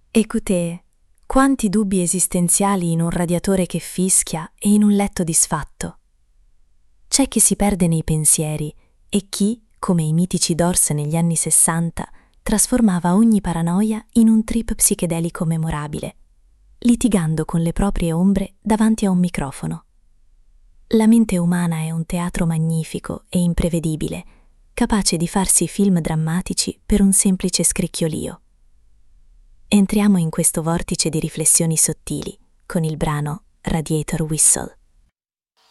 Écoutez, quanti dubbi esistenziali in un radiatore che fischia e in un letto disfatto. C'è chi si perde nei pensieri e chi, come i mitici Doors negli anni '60, trasformava ogni paranoia in un trip psichedelico memorabile, litigando con le proprie ombre davanti a un microfono. La mente umana è un teatro magnifico e imprevedibile, capace di farsi film drammatici per un semplice scricchiolio. Entriamo in questo vortice di riflessioni sottili con il brano Radiator Whistle.